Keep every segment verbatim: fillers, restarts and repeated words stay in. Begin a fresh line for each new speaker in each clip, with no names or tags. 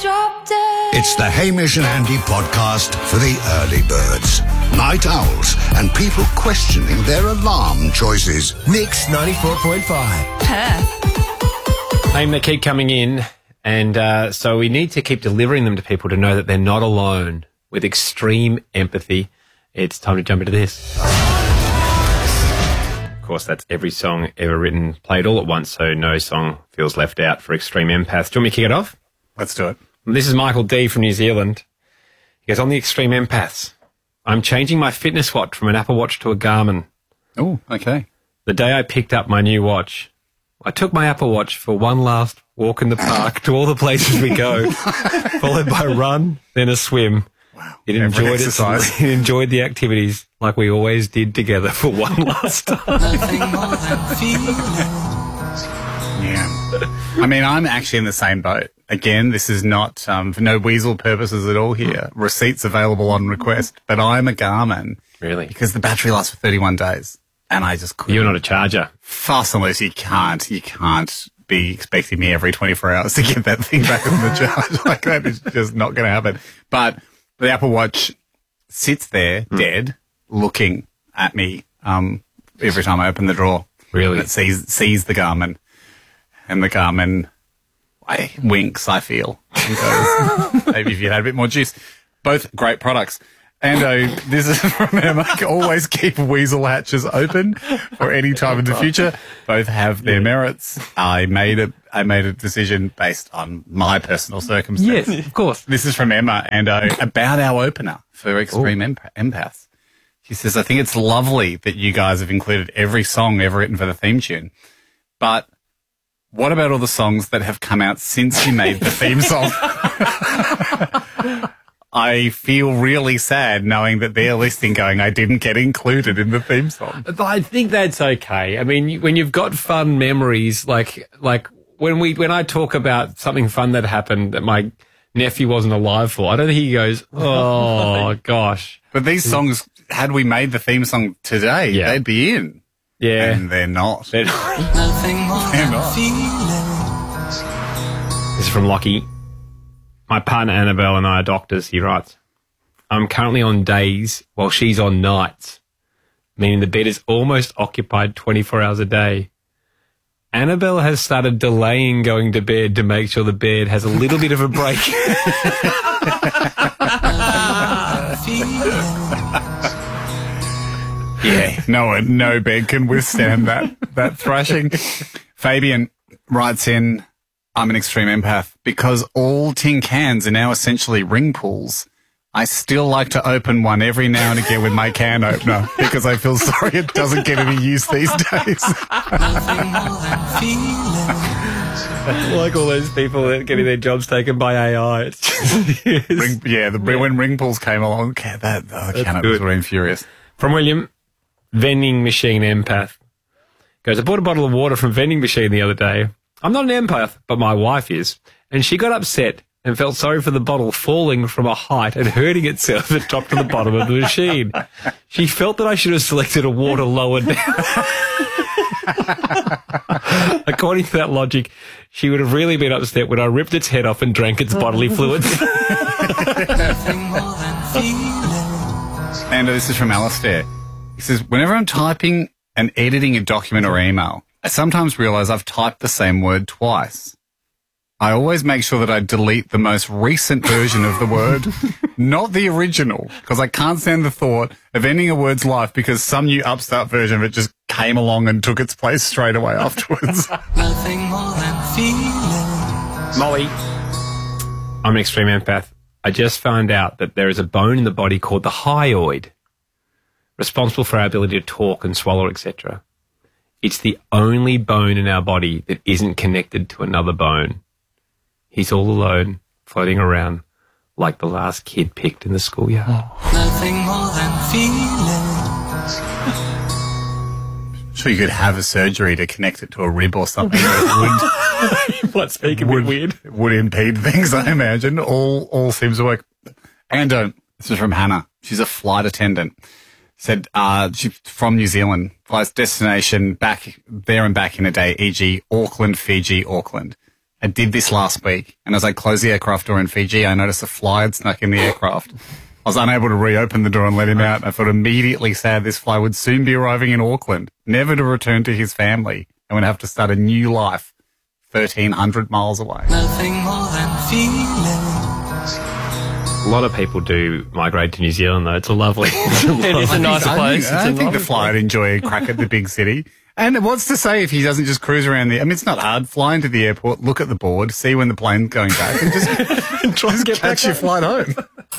drop dead.
It's the Hamish and Andy podcast for the early birds, night owls, and people questioning their alarm choices.
Mix ninety-four point five.
Perth.
Aim, they keep coming in, and uh, so we need to keep delivering them to people to know that they're not alone. With extreme empathy, it's time to jump into this. Of course, that's every song ever written, played all at once, so no song feels left out for extreme empaths. Do you want me to kick it off?
Let's do it.
This is Michael D from New Zealand. He goes, on the extreme empaths, I'm changing my fitness watch from an Apple Watch to a Garmin.
Oh, okay.
The day I picked up my new watch, I took my Apple Watch for one last walk in the park to all the places we go, followed by a run, then a swim.
Wow.
It
Every
enjoyed it.
exercise.
It enjoyed the activities like we always did together for one last time.
Yeah. I mean, I'm actually in the same boat. Again, this is not um, for no weasel purposes at all here. Receipts available on request, but I'm a Garmin.
Really?
Because the battery lasts for thirty-one days, and I just couldn't.
You're not a charger.
Fast and loose, you can't. You can't be expecting me every twenty-four hours to get that thing back on the charge. Like, that is just not going to happen. But the Apple Watch sits there, mm. dead, looking at me um, every time I open the drawer.
Really?
And it sees, sees the Garmin. And the Garmin I, winks, I feel. And goes, maybe if you had a bit more juice. Both great products. And uh, this is from Emma. Always keep weasel hatches open for any time in the future. Both have their merits. I made a I made a decision based on my personal circumstances.
Yes, of course.
This is from Emma, and uh, about our opener for extreme emp- empaths. She says, I think it's lovely that you guys have included every song ever written for the theme tune, but what about all the songs that have come out since you made the theme song? I feel really sad knowing that they're listening going, I didn't get included in the theme song.
I think that's okay. I mean, when you've got fun memories, like like when we when I talk about something fun that happened that my nephew wasn't alive for, I don't think he goes, oh, gosh.
But these songs, had we made the theme song today,
Yeah.
they'd be in.
Yeah.
And they're not.
They're not.
They're not.
This is from Lockie. My partner Annabelle and I are doctors, he writes. I'm currently on days while she's on nights, meaning the bed is almost occupied twenty-four hours a day. Annabelle has started delaying going to bed to make sure the bed has a little bit of a break.
Yeah, no, no bed can withstand that, that thrashing. Fabian writes in, I'm an extreme empath. Because all tin cans are now essentially ring pulls, I still like to open one every now and again with my can opener because I feel sorry it doesn't get any use these days.
Like all those people that are getting their jobs taken by A I. It's just, yes.
ring, yeah, the,
Yeah.
when ring pulls came along, okay, that oh, the can openers
good.
were infurious.
From William, vending machine empath. Goes, I bought a bottle of water from vending machine the other day. I'm not an empath, but my wife is. And she got upset and felt sorry for the bottle falling from a height and hurting itself at the top to the bottom of the machine. She felt that I should have selected a water lower down. According to that logic, she would have really been upset when I ripped its head off and drank its bodily fluids.
And this is from Alistair. He says, whenever I'm typing and editing a document or email, I sometimes realize I've typed the same word twice. I always make sure that I delete the most recent version of the word, not the original, because I can't stand the thought of ending a word's life because some new upstart version of it just came along and took its place straight away afterwards.
Molly, I'm an extreme empath. I just found out that there is a bone in the body called the hyoid, responsible for our ability to talk and swallow, et cetera. It's the only bone in our body that isn't connected to another bone. He's all alone, floating around like the last kid picked in the schoolyard.
Nothing more than feelings.
Sure, you could have a surgery to connect it to a rib or something that would,
What's speaking
would,
weird?
would impede things, I imagine. All all seems to work. And uh, this is from Hannah. She's a flight attendant. Said uh, she's from New Zealand, flies destination back there and back in a day, for example Auckland, Fiji, Auckland. I did this last week, and as I closed the aircraft door in Fiji, I noticed a fly had snuck in the aircraft. I was unable to reopen the door and let him out. I felt immediately sad this fly would soon be arriving in Auckland, never to return to his family, and would have to start a new life thirteen hundred miles away.
Nothing more than feelings.
A lot of people do migrate to New Zealand, though. It's a lovely.
It is a nicer
I
place.
think, I
It's a
think the
lovely
fly would enjoy a crack at the big city. And what's to say if he doesn't just cruise around the... I mean, it's not hard. Fly into the airport, look at the board, see when the plane's going back, and just, and try and catch your flight home.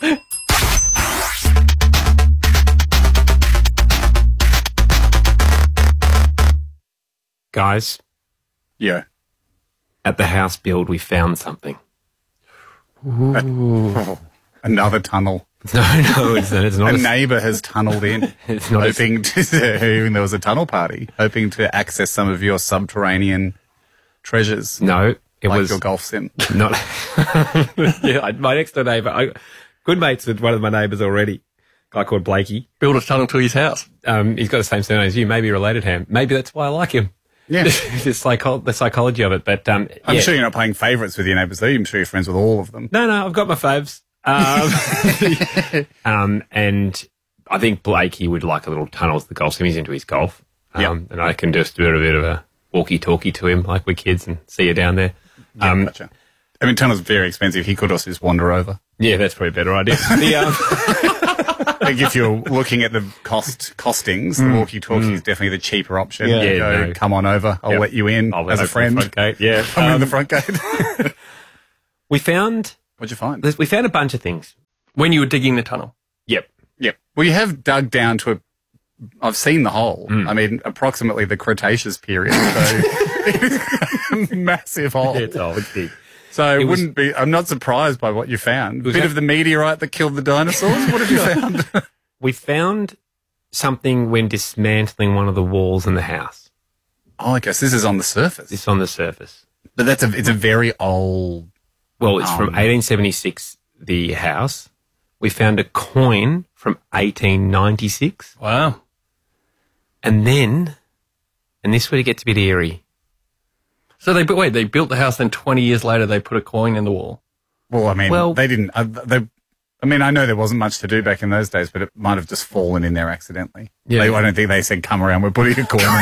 Guys,
Yeah.
at the house build, we found something.
Another tunnel.
No, no, it's, it's not.
A
A,
neighbour has tunnelled in,
It's not a-
hoping to, even there was a tunnel party, hoping to access some of your subterranean treasures,
no, it
like
was
your golf sim.
not. Yeah, I- my next door neighbour, I, good mates with one of my neighbours already. A guy called Blakey.
Build a tunnel to his house.
Um, he's got the same surname as you. Maybe related to him. Maybe that's why I like him.
Yeah.
the, psycho- the psychology of it. But um,
I'm
yeah.
sure you're not playing favourites with your neighbours, though. I'm sure you're friends with all of them.
No, no, I've got my faves. Um, um, and I think Blakey would like a little tunnel to the golf sim. He's into his golf. Um,
Yep.
And I can just do a bit of a walkie-talkie to him like we're kids and see you down there.
Yeah,
Um,
gotcha. I mean, tunnel's very expensive. He could also just wander over.
Yeah, that's probably a better idea. The, um,
Like if you're looking at the cost costings, the walkie-talkie is definitely the cheaper option.
Yeah,
You go,
no.
come on over. I'll
Yep.
let you in
I'll
as a
open the
friend.
front gate. Yeah.
Come in
Um,
the front gate.
we found
What'd you find?
we found a bunch of things.
When you were digging the tunnel.
Yep.
Yep. Well, you have dug down to a. I've seen the hole. I mean, approximately the Cretaceous period. So it's a massive hole.
It's old. It's big.
So it,
It was-
wouldn't be. I'm not surprised by what you found.
was
Bit
that-
of the meteorite that killed the dinosaurs. What have you found?
We found something when dismantling one of the walls in the house.
Oh, I guess this is on the surface.
It's on the surface.
But that's a. It's a very old.
Well, it's
Um,
from eighteen seventy-six, the house. We found a coin from eighteen ninety-six.
Wow.
And then, and this would get a bit eerie.
So they, but wait, they built the house, then twenty years later they put a coin in the wall.
Well, I mean,
Well-
they didn't. Uh, they. I mean, I know there wasn't much to do back in those days, but it might have just fallen in there accidentally.
Yeah.
They, I don't think they said, "Come around, we're putting a coin in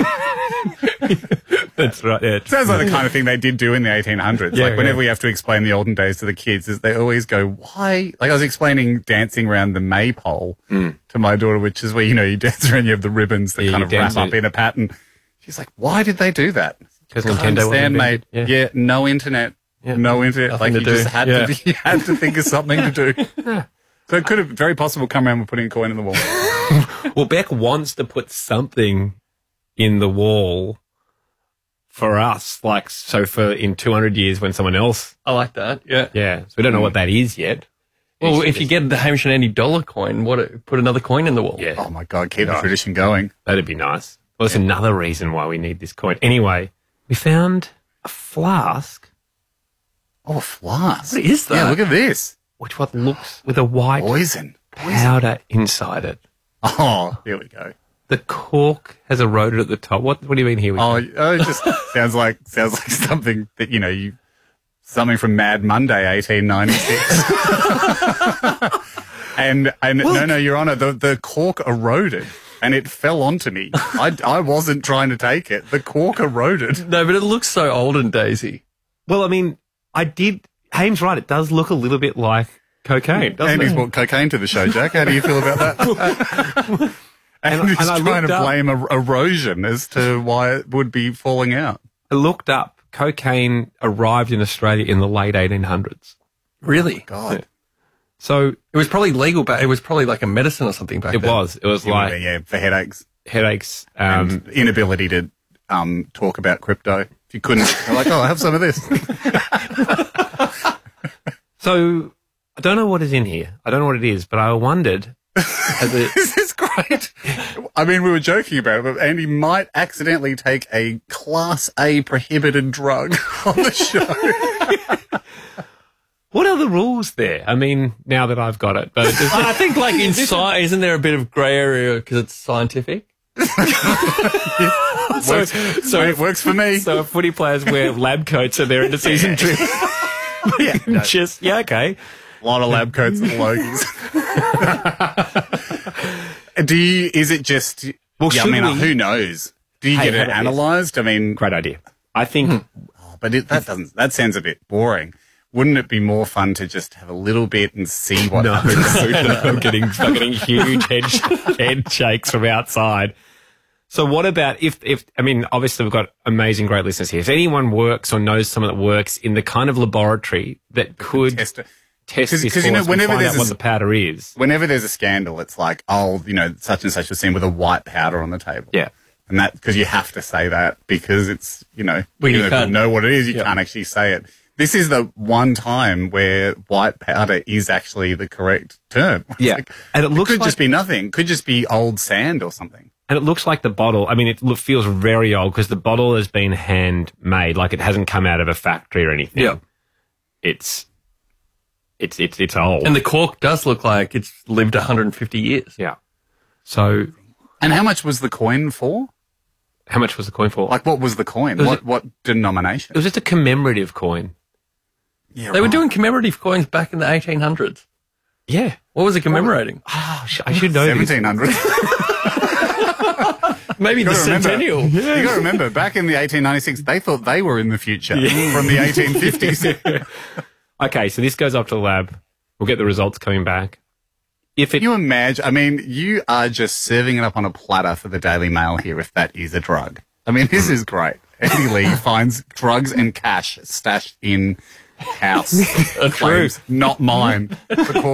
the wall."
That's right. Yeah.
Sounds like the kind of thing they did do in the eighteen hundreds.
Yeah,
like whenever
yeah.
we have to explain the olden days to the kids, is they always go, "Why?" Like I was explaining dancing around the maypole to my daughter, which is where you know you dance around, you have the ribbons that
Yeah,
kind
you
of wrap
dance
up
it.
in a pattern. She's like, "Why did they do that?"
Because
I
Nintendo wasn't
understand, mate.
invented.
Yeah. no internet,
Yeah.
no internet.
Nothing
like
to
you
do.
just had
Yeah.
to, you had to think of something to do. So it could have very possible come around with putting a coin in the wall.
Well, Beck wants to put something in the wall for us, like, so for in two hundred years when someone else,
I like that. Yeah.
yeah. So we don't know what that is yet.
Well,
It's-
if you get the Hamish and Andy dollar coin, what? Put another coin in the wall.
Yeah.
Oh my God, keep the tradition going.
That'd be nice. Well, that's another reason why we need this coin. Anyway, we found a flask,
Oh, a flask.
What is that?
Yeah, look at this.
which what looks with a white
Poison.
powder inside it.
Oh, here we go.
The cork has eroded at the top. What What do you mean here? We
Oh, oh, it just sounds like sounds like something that you know you something from Mad Monday, eighteen ninety six. and and no, no, Your Honour, the the cork eroded and it fell onto me. I I wasn't trying to take it. The cork eroded.
No, but it looks so old and daisy.
Well, I mean, I did. Haim's right. It does look a little bit like cocaine, doesn't
Andy's
it?
brought cocaine to the show, Jack. How do you feel about that? and
And-
he's
and I
trying
looked
to
up-
blame er- erosion as to why it would be falling out.
I looked up. Cocaine arrived in Australia in the late eighteen hundreds.
Really?
God.
So
It was probably legal, but it was probably like a medicine or something back
it
then.
was. It was
Yeah,
like
yeah, for headaches.
headaches. Um,
and inability to um, talk about crypto. If you couldn't, you're like, oh, have some of this.
so I don't know what is in here. I don't know what it is, but I wondered. as a,
This is great. I mean, we were joking about it, but Andy might accidentally take a Class A prohibited drug on the show.
what are the rules there? I mean, now that I've got it, but it's just,
I think like in science, isn't there a bit of grey area because it's scientific?
So,
So it works for me.
so if footy players wear lab coats and they're in the season trip,
yeah, no,
just, yeah, okay.
a lot of lab coats and Logies. Do you, is it just,
Well,
yeah, I
should
mean,
we-
who knows? Do you
Hey,
get
how
it
about this?
analysed? I mean,
Great idea. I think
but it, that doesn't, that sounds a bit boring. Wouldn't it be more fun to just have a little bit and see what
no,
happens?
no, I'm getting, I'm getting huge head, head shakes from outside. So what about if, if, I mean, obviously we've got amazing, great listeners here. If anyone works or knows someone that works in the kind of laboratory that could
Test it.
test
'Cause-
this
'cause,
for
you know,
us and
whenever
find
there's
out
a
what
s-
the powder is.
Whenever there's a scandal, it's like, oh, you know, such and such was seen with a white powder on the table.
Yeah.
And that, because you have to say that because it's, you know,
Well, you
even if you
can't.
know what it is, you
Yeah.
can't actually say it. This is the one time where white powder is actually the correct term. It's
Yeah.
like,
And it looks
could
like-
just be nothing. Could just be old sand or something.
And it looks like the bottle, I mean, it lo- feels very old because the bottle has been handmade, like it hasn't come out of a factory or anything.
Yeah.
It's, it's, it's, it's old.
And the cork does look like it's lived one hundred fifty years.
yeah. So
And how much was the coin for?
how much was the coin for?
Like, what was the coin?
was
What,
a-
what denomination?
It was just a commemorative coin.
Yeah,
They were
right.
doing commemorative coins back in the eighteen hundreds.
Yeah.
What was it commemorating?
Oh, sh- I should know this.
seventeen hundred.
Maybe the
gotta remember-
centennial.
You got to remember, back in the eighteen ninety-six, they thought they were in the future from the eighteen fifties.
Okay, so this goes up to the lab. We'll get the results coming back. If it,
Can you imagine? I mean, you are just serving it up on a platter for the Daily Mail here if that is a drug. I mean, this is great. Eddie Lee finds drugs and cash stashed in house.
True.
Claims, not mine. The